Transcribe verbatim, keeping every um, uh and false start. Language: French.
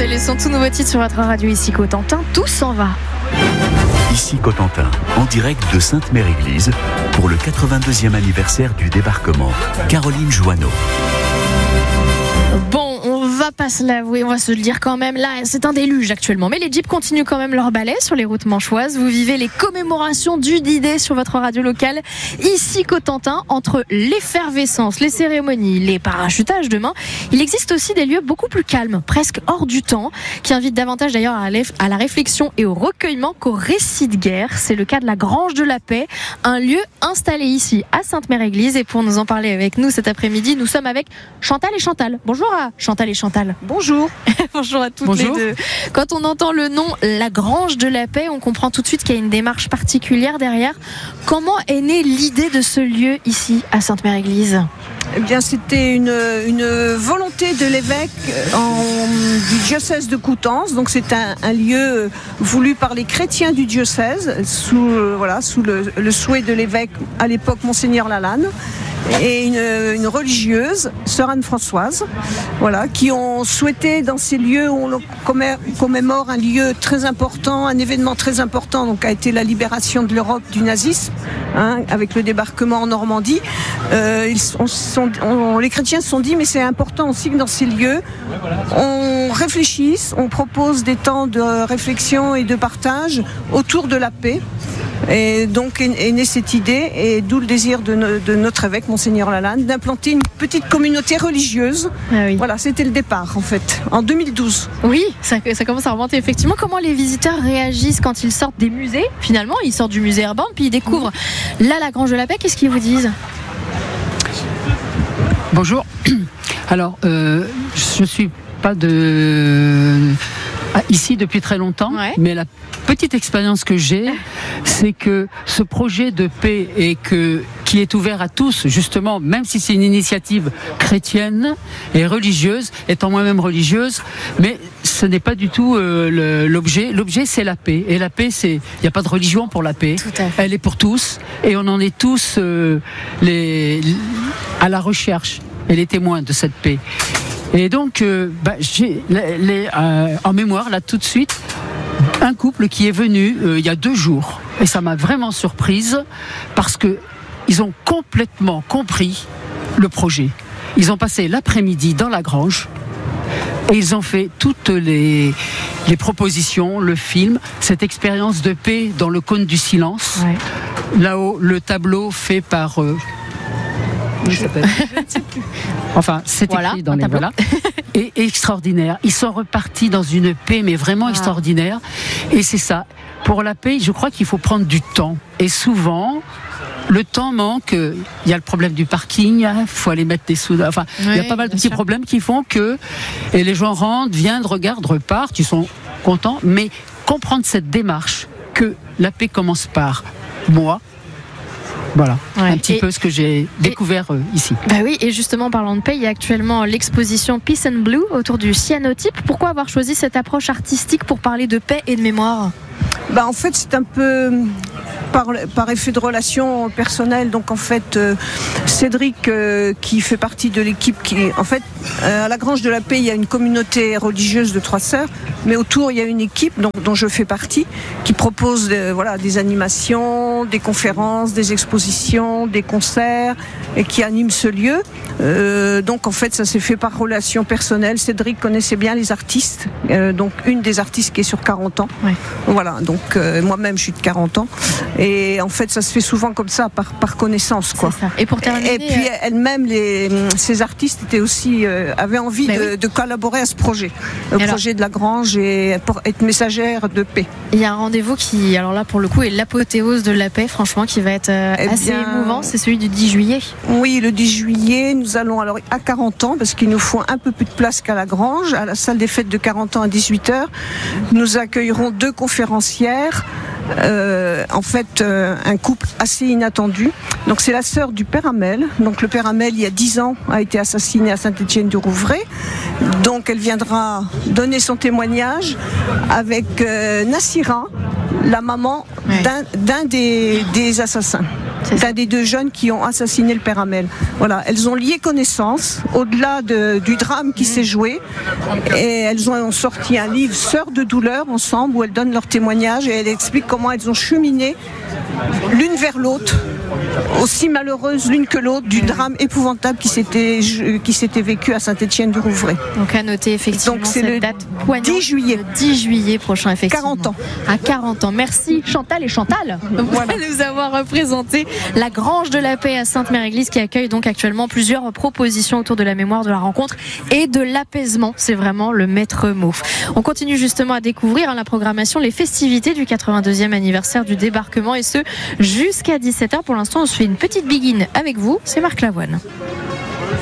C'est le son tout nouveau titre sur votre radio ici Cotentin. Tout s'en va. Ici Cotentin, en direct de Sainte-Mère-Église pour le quatre-vingt-deuxième anniversaire du débarquement. Caroline Joanneau. Bon, on va pas se l'avouer, on va se le dire quand même, là c'est un déluge actuellement, mais les Jeeps continuent quand même leur balai sur les routes manchoises. Vous vivez les commémorations du D-Day sur votre radio locale, ici Cotentin. Entre l'effervescence, les cérémonies, les parachutages demain, il existe aussi des lieux beaucoup plus calmes, presque hors du temps, qui invitent davantage d'ailleurs à la réflexion et au recueillement qu'au récit de guerre. C'est le cas de la Grange de la Paix, un lieu installé ici à Sainte-Mère-Église. Et pour nous en parler avec nous cet après-midi, nous sommes avec Chantal et Chantal. Bonjour à Chantal et Chantal. Bonjour. Bonjour à toutes Bonjour. les deux. Quand on entend le nom La Grange de la Paix, on comprend tout de suite qu'il y a une démarche particulière derrière. Comment est née l'idée de ce lieu ici à Sainte-Mère-Église ? Eh bien, c'était une, une volonté de l'évêque en, du diocèse de Coutances. Donc, c'est un, un lieu voulu par les chrétiens du diocèse, sous, euh, voilà, sous le, le souhait de l'évêque à l'époque, Monseigneur Lalanne, et une, une religieuse, Sœur Anne-Françoise, voilà, qui ont souhaité dans ces lieux où on commémore un lieu très important, un événement très important, donc a été la libération de l'Europe du nazisme, hein, avec le débarquement en Normandie. Euh, ils, on, sont, on, les chrétiens se sont dit, mais c'est important aussi que dans ces lieux, on réfléchisse, on propose des temps de réflexion et de partage autour de la paix. Et donc est, est née cette idée, et d'où le désir de, no, de notre évêque, Monseigneur Lalanne, d'implanter une petite communauté religieuse. Ah oui. Voilà, c'était le départ en fait, en deux mille douze. Oui, ça, ça commence à remonter effectivement. Comment les visiteurs réagissent quand ils sortent des musées ? Finalement, ils sortent du musée Airborne, puis ils découvrent là la Grange de la Paix. Qu'est-ce qu'ils vous disent ? Bonjour. Alors, euh, je ne suis pas de... ici depuis très longtemps, ouais. Mais la petite expérience que j'ai, c'est que ce projet de paix et que, qui est ouvert à tous, justement, même si c'est une initiative chrétienne et religieuse, étant moi-même religieuse, mais ce n'est pas du tout euh, le, l'objet. L'objet, c'est la paix. Et la paix, c'est, il n'y a pas de religion pour la paix. Elle est pour tous, et on en est tous euh, les, à la recherche et les témoins de cette paix. Et donc, euh, bah, j'ai les, les, euh, en mémoire, là, tout de suite, un couple qui est venu euh, il y a deux jours. Et ça m'a vraiment surprise parce qu'ils ont complètement compris le projet. Ils ont passé l'après-midi dans la grange et ils ont fait toutes les, les propositions, le film, cette expérience de paix dans le cône du silence. Ouais. Là-haut, le tableau fait par... Euh, Je sais pas. Enfin, c'est voilà, écrit dans les voilà. Et, et extraordinaire. Ils sont repartis dans une paix, mais vraiment ah. extraordinaire. Et c'est ça. Pour la paix, je crois qu'il faut prendre du temps. Et souvent, le temps manque. Il y a le problème du parking. Il faut aller mettre des sous. Enfin, oui, il y a pas mal de petits sûr. problèmes qui font que et les gens rentrent, viennent, regardent, repartent. Ils sont contents. Mais comprendre cette démarche que la paix commence par moi. Voilà, ouais. un petit et, peu ce que j'ai découvert et, euh, ici. Bah oui, et justement, en parlant de paix, il y a actuellement l'exposition Peace and Blue autour du cyanotype. Pourquoi avoir choisi cette approche artistique pour parler de paix et de mémoire ? Bah en fait, c'est un peu par, par effet de relation personnelle. Donc en fait, euh, Cédric, euh, qui fait partie de l'équipe, qui en fait, euh, à la Grange de la Paix, il y a une communauté religieuse de trois sœurs, mais autour, il y a une équipe donc, dont je fais partie, qui propose de, voilà, des animations, des conférences, des expositions, des concerts, et qui anime ce lieu. Euh, donc en fait, ça s'est fait par relation personnelle. Cédric connaissait bien les artistes, euh, donc une des artistes qui est sur quarante ans. Ouais. Voilà, donc euh, moi-même, je suis de quarante ans. Et en fait, ça se fait souvent comme ça, par, par connaissance, quoi. Et pour terminer, et puis euh... elle-même, les, ces artistes étaient aussi, euh, avaient envie de, oui. de collaborer à ce projet, le et projet alors... de la Grange, et pour être messagère de paix. Il y a un rendez-vous qui, alors là, pour le coup, est l'apothéose de la paix, franchement, qui va être euh, eh assez bien... émouvant. C'est celui du dix juillet. Oui, le dix juillet, nous allons alors à quarante ans, parce qu'il nous faut un peu plus de place qu'à la Grange, à la salle des fêtes de quarante ans à dix-huit heures. Nous accueillerons deux conférencières. Euh, en fait euh, un couple assez inattendu. Donc c'est la sœur du père Hamel. Donc le père Hamel, il y a dix ans, a été assassiné à Saint-Étienne-du-Rouvray. Donc elle viendra donner son témoignage avec euh, Nassira, la maman ouais. d'un, d'un des, des assassins. d'un des deux jeunes qui ont assassiné le père Hamel. Voilà, elles ont lié connaissance au-delà de, du drame qui mmh. s'est joué, et elles ont sorti un livre Sœurs de douleur ensemble, où elles donnent leur témoignage et elles expliquent comment elles ont cheminé l'une vers l'autre, aussi malheureuses l'une que l'autre, du drame épouvantable qui s'était, qui s'était vécu à Saint-Étienne-du-Rouvray. Donc à noter effectivement. Donc c'est cette le date poignante, dix juillet. Le dix juillet prochain, effectivement. quarante ans. À quarante ans. Merci Chantal et Chantal voilà. de nous avoir représenté la Grange de la Paix à Sainte-Mère-Église, qui accueille donc actuellement plusieurs propositions autour de la mémoire de la rencontre et de l'apaisement. C'est vraiment le maître mot. On continue justement à découvrir hein, la programmation, les festivités du quatre-vingt-deuxième anniversaire du débarquement, et ce jusqu'à dix-sept heures. Pour l'instant, on se fait une petite biguine avec vous. C'est Marc Lavoine.